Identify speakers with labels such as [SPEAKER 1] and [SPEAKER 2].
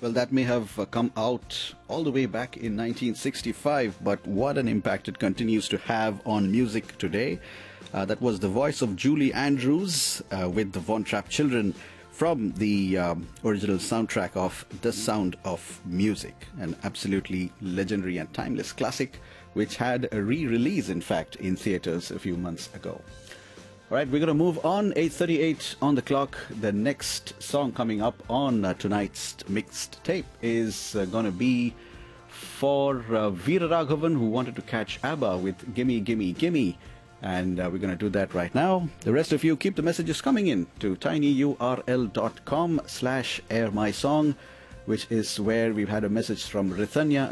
[SPEAKER 1] Well, that may have come out all the way back in 1965, but what an impact it continues to have on music today. That was the voice of Julie Andrews with the Von Trapp Children from the original soundtrack of The Sound of Music, an absolutely legendary and timeless classic, which had a re-release, in fact, in theaters a few months ago. All right, we're going to move on. 8:38 on the clock. The next song coming up on tonight's mixed tape is going to be for Veera Raghavan, who wanted to catch ABBA with Gimme, Gimme, Gimme. And we're going to do that right now. The rest of you, keep the messages coming in to tinyurl.com/airmysong, which is where we've had a message from Ritanya